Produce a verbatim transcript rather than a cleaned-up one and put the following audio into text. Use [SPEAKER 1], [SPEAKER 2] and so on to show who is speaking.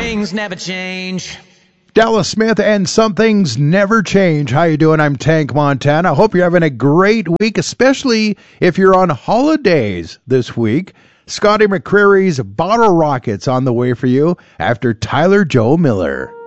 [SPEAKER 1] things never change.
[SPEAKER 2] Dallas Smith and Some Things Never Change. How you doing? I'm Tank Montana. I hope you're having a great week, especially if you're on holidays this week. Scotty McCreery's Bottle Rockets on the way for you after Tyler Joe Miller.